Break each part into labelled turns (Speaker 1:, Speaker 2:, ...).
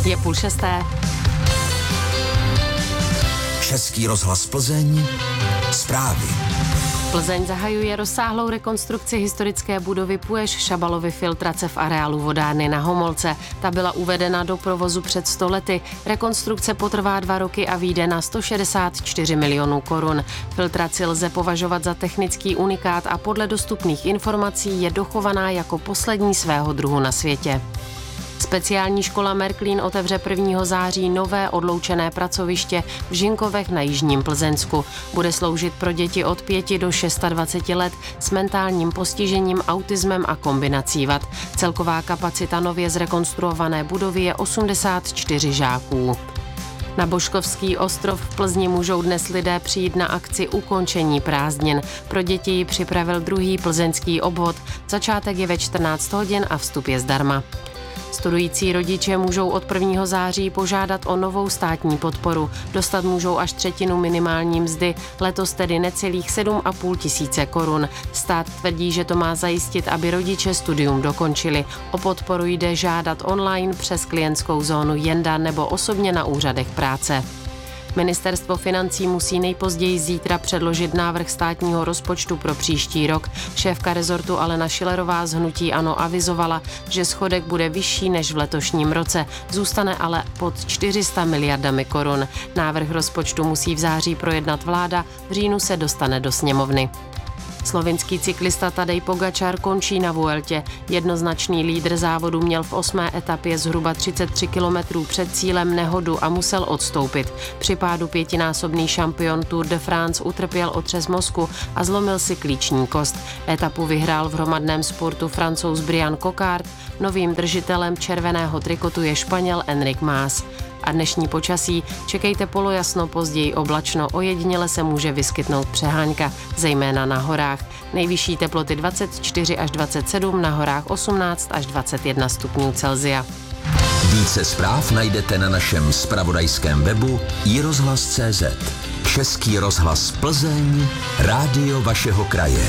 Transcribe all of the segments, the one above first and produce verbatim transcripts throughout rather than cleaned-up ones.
Speaker 1: Je půl šesté.
Speaker 2: Český rozhlas Plzeň, zprávy.
Speaker 1: Plzeň zahajuje rozsáhlou rekonstrukci historické budovy Půješ Šabalovy filtrace v areálu vodárny na Homolce. Ta byla uvedena do provozu před sto lety. Rekonstrukce potrvá dva roky a vyjde na sto šedesát čtyři milionů korun. Filtraci lze považovat za technický unikát a podle dostupných informací je dochovaná jako poslední svého druhu na světě. Speciální škola Merklín otevře prvního září nové odloučené pracoviště v Žinkovech na jižním Plzeňsku. Bude sloužit pro děti od pěti do dvaceti šesti let s mentálním postižením, autismem a kombinací vad. Celková kapacita nově zrekonstruované budovy je osmdesát čtyři žáků. Na Božkovský ostrov v Plzni můžou dnes lidé přijít na akci ukončení prázdnin. Pro děti ji připravil druhý plzeňský obvod. Začátek je ve čtrnáct hodin a vstup je zdarma. Studující rodiče můžou od prvního září požádat o novou státní podporu. Dostat můžou až třetinu minimální mzdy, letos tedy necelých sedm a půl tisíce korun. Stát tvrdí, že to má zajistit, aby rodiče studium dokončili. O podporu jde žádat online přes klientskou zónu Jenda nebo osobně na úřadech práce. Ministerstvo financí musí nejpozději zítra předložit návrh státního rozpočtu pro příští rok. Šéfka rezortu Alena Schillerová z hnutí ANO avizovala, že schodek bude vyšší než v letošním roce, zůstane ale pod čtyři sta miliardami korun. Návrh rozpočtu musí v září projednat vláda, v říjnu se dostane do sněmovny. Slovinský cyklista Tadej Pogačar končí na Vueltě. Jednoznačný lídr závodu měl v osmé etapě zhruba třicet tři kilometrů před cílem nehodu a musel odstoupit. Při pádu pětinásobný šampion Tour de France utrpěl otřes mozku a zlomil si klíční kost. Etapu vyhrál v hromadném sportu Francouz Brian Coquard, novým držitelem červeného trikotu je Španěl Enric Mas. A dnešní počasí čekejte polojasno, později oblačno, ojediněle se může vyskytnout přehánka, zejména na horách. Nejvyšší teploty dvacet čtyři až dvacet sedm, na horách osmnáct až dvacet jedna stupňů Celsia.
Speaker 2: Více zpráv najdete na našem zpravodajském webu i rozhlas tečka cé zet. Český rozhlas Plzeň, rádio vašeho kraje.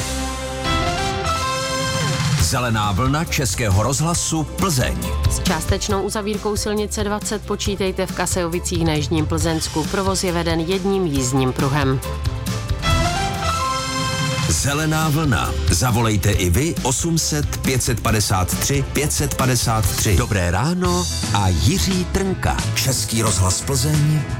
Speaker 2: Zelená vlna Českého rozhlasu Plzeň.
Speaker 1: S částečnou uzavírkou silnice dvacet počítejte v Kasejovicích na jižním Plzeňsku. Provoz je veden jedním jízdním pruhem.
Speaker 2: Zelená vlna. Zavolejte i vy osm set pět set padesát tři pět set padesát tři. Dobré ráno a Jiří Trnka. Český rozhlas Plzeň.